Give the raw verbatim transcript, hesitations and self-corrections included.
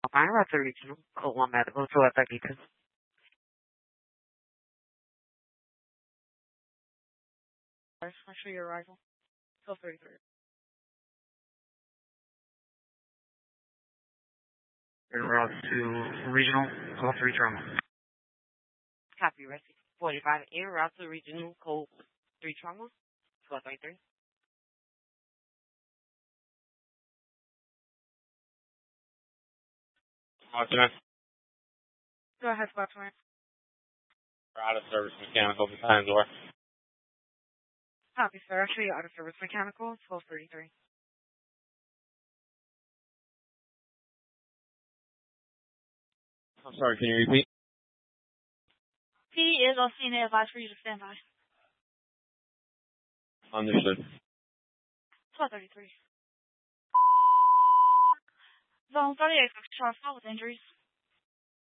Fine Route to Regional, code one medical to Ataquitas. Make sure your arrival. twelve thirty-three. En route to Regional, code three trauma. Copy, Rescue forty-five, en route to Regional, code three trauma, twelve thirty-three. Watchman. Go ahead, Watchman. Out of service mechanical behind door. Copy, sir. Actually, out of service mechanical, twelve thirty-three. I'm sorry, can you repeat? P D is on scene and advised for you to stand by. Understood. twelve thirty-three. Zone thirty-eight, Foxtrot, with injuries.